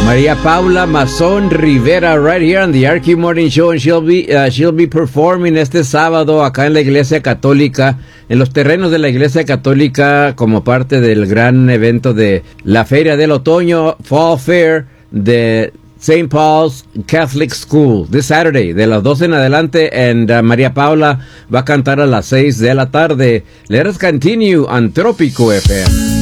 María Paula Mazón Rivera, right here on the RQ Morning Show, and she'll be performing este sábado acá en la Iglesia Católica, en los terrenos de la Iglesia Católica, como parte del gran evento de la Feria del Otoño, Fall Fair de St. Paul's Catholic School, this Saturday, de las 12 en adelante, and María Paula va a cantar a las 6 de la tarde. Let us continue on Trópico FM.